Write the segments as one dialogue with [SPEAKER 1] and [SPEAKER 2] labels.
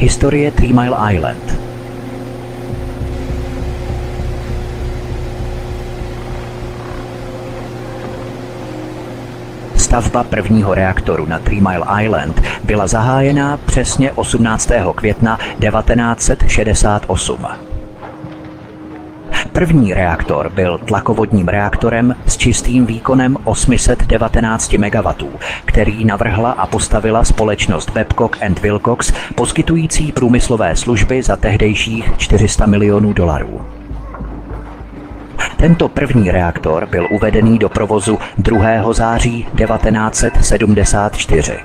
[SPEAKER 1] Historie Three Mile Island. Stavba prvního reaktoru na Three Mile Island byla zahájena přesně 18. května 1968. První reaktor byl tlakovodním reaktorem s čistým výkonem 819 MW, který navrhla a postavila společnost Babcock & Wilcox, poskytující průmyslové služby za tehdejších $400 milionů. Tento první reaktor byl uvedený do provozu 2. září 1974.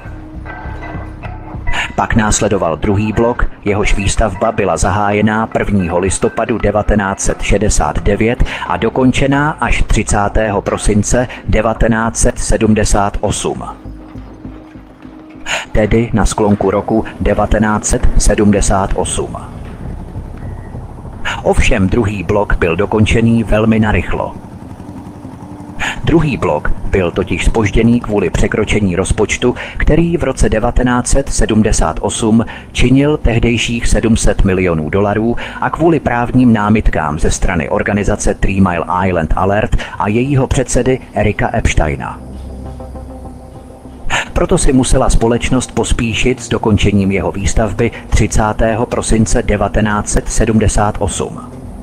[SPEAKER 1] Pak následoval druhý blok, jehož výstavba byla zahájená 1. listopadu 1969 a dokončená až 30. prosince 1978. Tedy na sklonku roku 1978. Ovšem druhý blok byl dokončený velmi narychlo. Druhý blok byl totiž zpožděný kvůli překročení rozpočtu, který v roce 1978 činil tehdejších $700 milionů a kvůli právním námitkám ze strany organizace Three Mile Island Alert a jejího předsedy Erika Epsteina. Proto si musela společnost pospíšit s dokončením jeho výstavby 30. prosince 1978.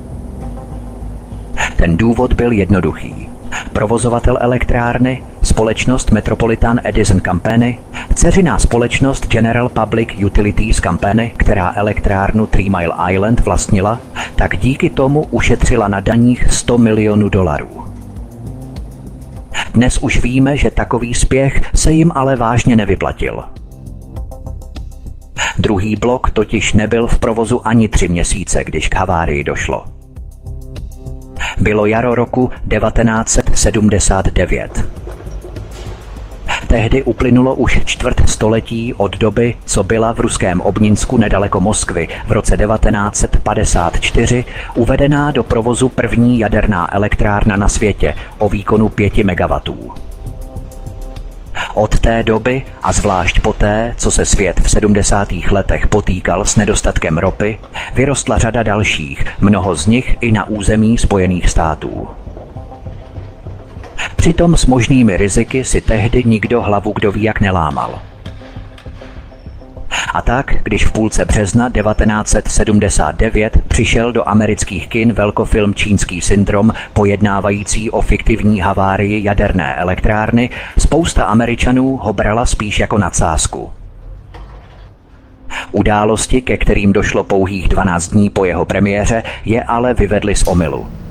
[SPEAKER 1] Ten důvod byl jednoduchý. Provozovatel elektrárny, společnost Metropolitan Edison Company, dceřiná společnost General Public Utilities Company, která elektrárnu Three Mile Island vlastnila, tak díky tomu ušetřila na daních $100 milionů. Dnes už víme, že takový spěch se jim ale vážně nevyplatil. Druhý blok totiž nebyl v provozu ani 3 měsíce, když k havárii došlo. Bylo jaro roku 1979. Tehdy uplynulo už čtvrt století od doby, co byla v ruském Obninsku nedaleko Moskvy v roce 1954 uvedená do provozu první jaderná elektrárna na světě o výkonu 5 MW. Od té doby a zvlášť poté, co se svět v 70. letech potýkal s nedostatkem ropy, vyrostla řada dalších, mnoho z nich i na území Spojených států. Přitom s možnými riziky si tehdy nikdo hlavu kdo ví jak nelámal. A tak, když v půlce března 1979 přišel do amerických kin velkofilm Čínský syndrom pojednávající o fiktivní havárii jaderné elektrárny, spousta Američanů ho brala spíš jako nadsázku. Události, ke kterým došlo pouhých 12 dní po jeho premiéře, je ale vyvedly z omylu.